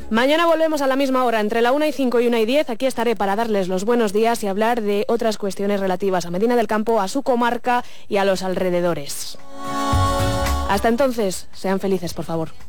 Mañana volvemos a la misma hora, entre la 1:05 y 1:10. Aquí estaré para darles los buenos días y hablar de otras cuestiones relativas a Medina del Campo, a su comarca y a los alrededores. Hasta entonces, sean felices, por favor.